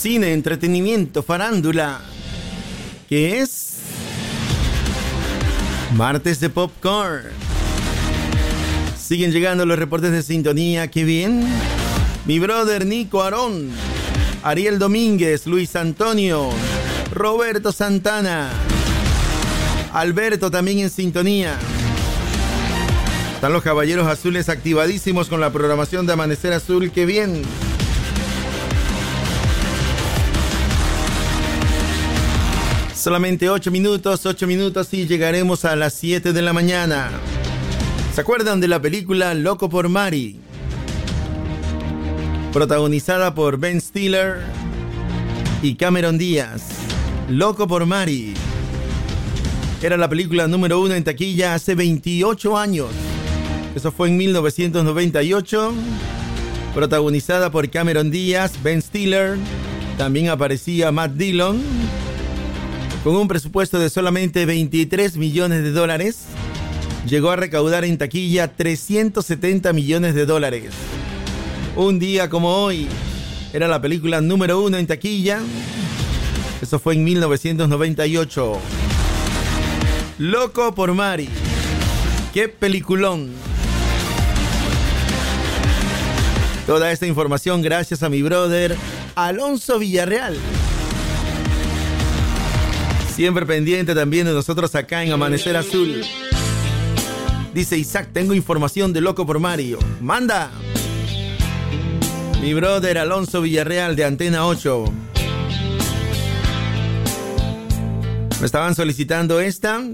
cine, entretenimiento, farándula, que es Martes de Popcorn. Siguen llegando los reportes de sintonía, qué bien. Mi brother Nico Arón, Ariel Domínguez, Luis Antonio, Roberto Santana, Alberto también en sintonía. Están los Caballeros Azules activadísimos con la programación de Amanecer Azul, qué bien. Solamente 8 minutos y llegaremos a las 7 de la mañana. ¿Se acuerdan de la película Loco por Mary? Protagonizada por Ben Stiller y Cameron Díaz. Loco por Mary. Era la película número 1 en taquilla hace 28 años. Eso fue en 1998. Protagonizada por Cameron Díaz, Ben Stiller. También aparecía Matt Dillon. Con un presupuesto de solamente $23 millones, llegó a recaudar en taquilla $370 millones. Un día como hoy, era la película número 1 en taquilla. Eso fue en 1998. Loco por Mary. ¡Qué peliculón! Toda esta información gracias a mi brother Alonso Villarreal. Siempre pendiente también de nosotros acá en Amanecer Azul. Dice Isaac, tengo información de Loco por Mario. ¡Manda! Mi brother Alonso Villarreal de Antena 8. Me estaban solicitando esta.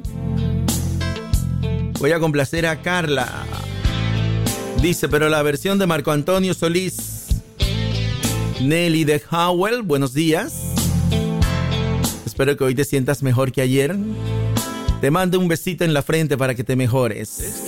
Voy a complacer a Carla. Dice, pero la versión de Marco Antonio Solís. Nelly de Howell, buenos días. Espero que hoy te sientas mejor que ayer. Te mando un besito en la frente para que te mejores.